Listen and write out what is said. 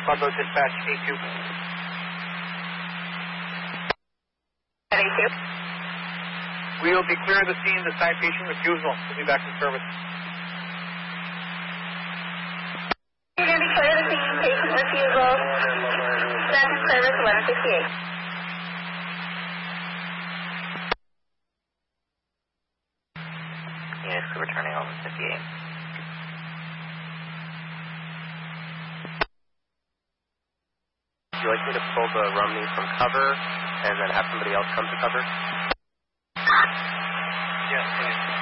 Bravo dispatch, A2. At A2? We will be clear of the scene, the side patient refusal. We'll be back in service. You're going to be clear of the scene, patient refusal. Back in service, 1168. Units returning 1158. Would you like me to pull the Romney from cover and then have somebody else come to cover? Yes, please.